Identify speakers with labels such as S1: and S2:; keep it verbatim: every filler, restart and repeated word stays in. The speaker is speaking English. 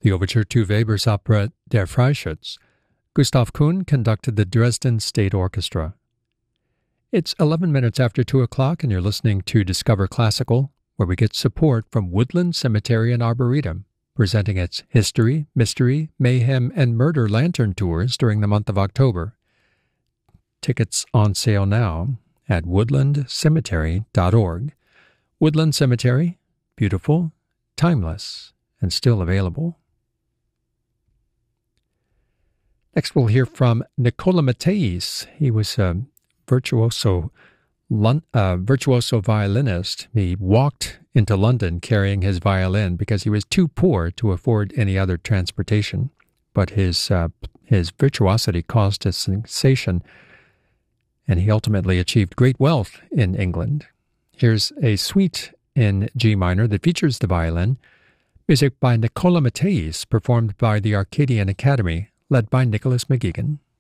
S1: The overture to Weber's opera Der Freischütz. Gustav Kuhn conducted the Dresden State Orchestra. It's eleven minutes after two o'clock, and you're listening to Discover Classical, where we get support from Woodland Cemetery and Arboretum, presenting its History, Mystery, Mayhem, and Murder Lantern Tours during the month of October. Tickets on sale now at woodland cemetery dot org. Woodland Cemetery, beautiful, timeless, and still available. Next, we'll hear from Nicola Matteis. He was a virtuoso, uh, virtuoso violinist. He walked into London carrying his violin because he was too poor to afford any other transportation. But his uh, his virtuosity caused a sensation, and he ultimately achieved great wealth in England. Here's a suite in G minor that features the violin, music by Nicola Matteis, performed by the Arcadian Academy, led by Nicholas McGeegan.